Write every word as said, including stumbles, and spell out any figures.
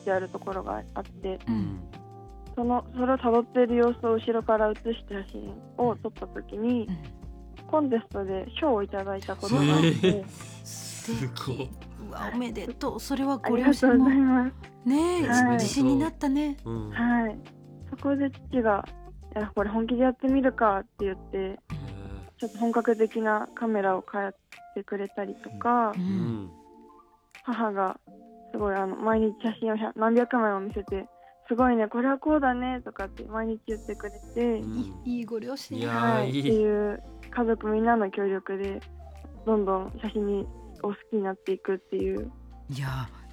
ってあるところがあって、 うん、 そのそれを辿っている様子を後ろから写した写真を撮った時に、うん、コンテストで賞をいただいたことがあって、えー、 素敵。うわ、おめでとう。それはご両親もありがとうございますねえ、 はい、 自信になったね、 うん、はい。そこで父がいやこれ本気でやってみるかって言ってちょっと本格的なカメラを買ってくれたりとか、うん、母がすごいあの毎日写真を何百枚も見せてすごいねこれはこうだねとかって毎日言ってくれて、うん、 いいご両親、 はい、っていう家族みんなの協力でどんどん写真にを好きになっていくっていう。 いや